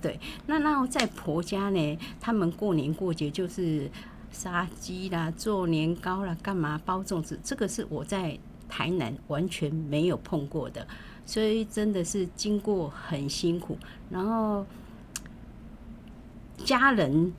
对，那然后在婆家呢，他们过年过节就是杀鸡啦、做年糕啦、干嘛包粽子，这个是我在台南完全没有碰过的，所以真的是经过很辛苦。然后家人，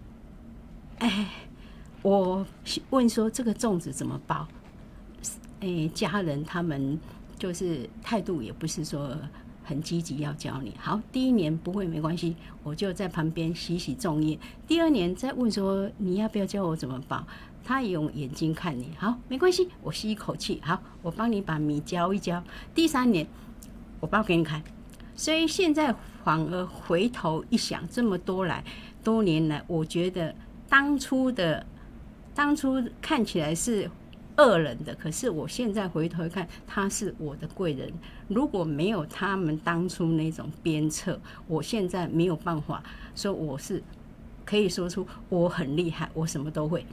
我问说这个粽子怎么包？家人他们就是态度也不是说很积极要教你。好，第一年不会没关系，我就在旁边洗洗粽叶。第二年再问说你要不要教我怎么包？他也用眼睛看你，好，没关系，我吸一口气，好，我帮你把米浇一浇。第三年我包给你看。所以现在反而回头一想，这么多年来，我觉得当初看起来是恶人的，可是我现在回头看，他是我的贵人。如果没有他们当初那种鞭策，我现在没有办法说我是可以说出我很厉害，我什么都会。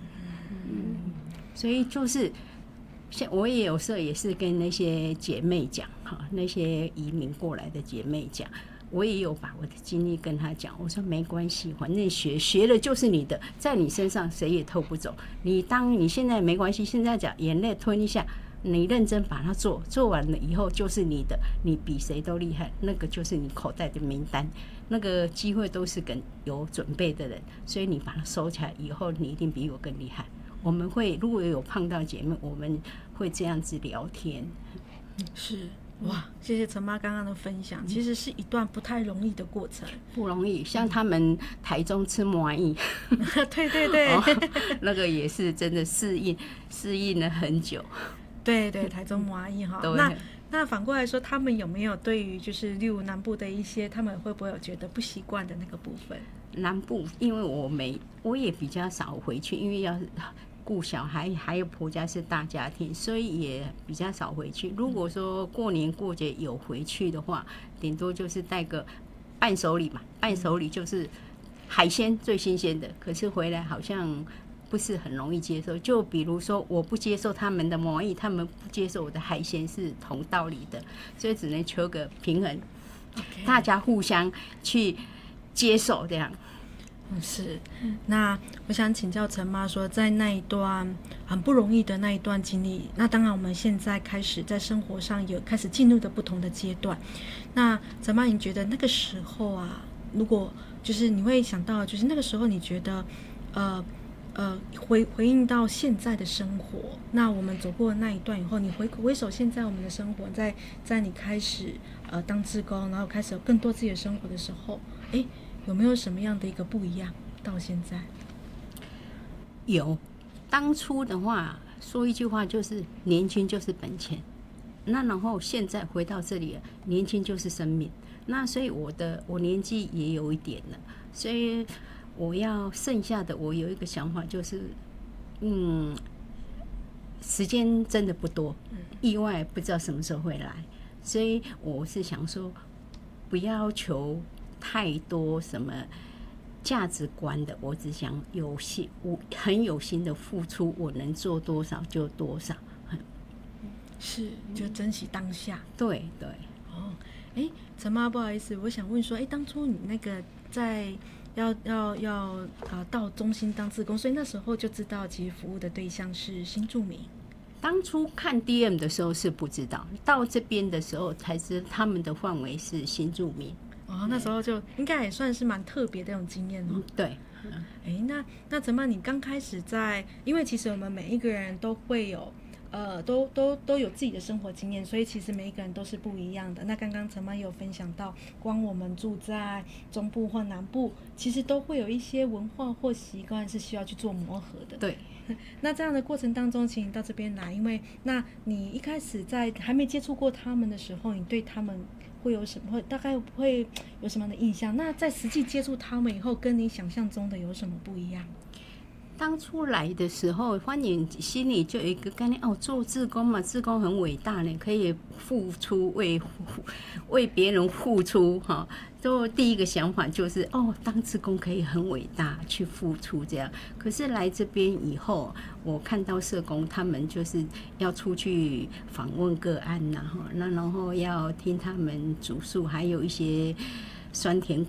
所以就是像我也有时候也是跟那些姐妹讲哈，那些移民过来的姐妹讲，我也有把我的经历跟她讲。我说没关系，反正学了就是你的，在你身上谁也偷不走。你现在没关系，现在讲眼泪吞一下，你认真把它做完了以后就是你的，你比谁都厉害，那个就是你口袋的名单，那个机会都是跟有准备的人，所以你把它收起来以后，你一定比我更厉害。我们会如果有碰到姐妹，我们会这样子聊天。 是哇，谢谢陈妈刚刚的分享，其实是一段不太容易的过程， 不容易。像他们台中吃麻薏， 对对对、 那个也是真的适应了很久。 对对，台中麻薏哈。那反过来说，他们有没有对于就是例如南部的一些，他们会不会有觉得不习惯的那个部分？ 南部，因为我也比较少回去，因为要顾小孩，还有婆家是大家庭，所以也比较少回去。如果说过年过节有回去的话，顶多就是带个伴手礼嘛，伴手礼就是海鲜最新鲜的，可是回来好像不是很容易接受。就比如说我不接受他们的麻薏，他们不接受我的海鲜，是同道理的，所以只能求个平衡，大家互相去接受这样。 是，那我想请教陈妈说，在那一段很不容易的那一段经历，那当然我们现在开始在生活上有开始进入的不同的阶段。那陈妈，你觉得那个时候啊，如果就是你会想到，就是那个时候你觉得，回应到现在的生活，那我们走过那一段以后，你回首现在我们的生活，在你开始当志工，然后开始有更多自己的生活的时候，有没有什么样的一个不一样？到现在有，当初的话说一句话就是年轻就是本钱，那然后现在回到这里了，年轻就是生命。那所以我年纪也有一点了，所以我要剩下的我有一个想法就是，时间真的不多，意外不知道什么时候会来，所以我是想说，不要求太多什么价值观的，我只想我很有心的付出，我能做多少就多少。 是，就珍惜当下。 对对。 陈妈，不好意思，我想问说，当初你那个在要到中心当志工，所以那时候就知道其实服务的对象是新住民。 当初看 DM 的时候是不知道，到这边的时候才知道他们的范围是新住民。 那时候就应该也算是蛮特别的那种经验哦。 对。 那陈妈，你刚开始因为其实我们每一个人都会有都有自己的生活经验，所以其实每一个人都是不一样的。那刚刚陈妈也有分享到，光我们住在中部或南部，其实都会有一些文化或习惯是需要去做磨合的。 对。 那这样的过程当中，请你到这边来，因为那你一开始在还没接触过他们的时候，你对他们会有什么？大概会有什么样的印象？那在实际接触他们以后，跟你想象中的有什么不一样？ 当初来的时候，反正心里就有一个概念做志工嘛，志工很伟大呢，可以付出为别人付出哈。就第一个想法就是当志工可以很伟大，去付出这样。可是来这边以后，我看到社工他们就是要出去访问个案然后要听他们主诉，还有一些酸甜